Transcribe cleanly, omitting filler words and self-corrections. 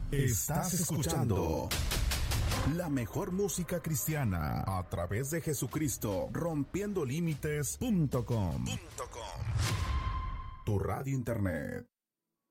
Estás escuchando la mejor música cristiana a través de Jesucristo, rompiendolímites.com. Tu radio internet.